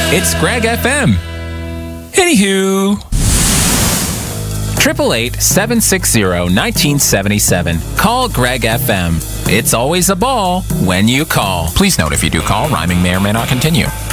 It's Greg FM. Anywho, 888-760-1977. Call Greg FM. It's always a ball when you call. Please note, if you do call, rhyming may or may not continue.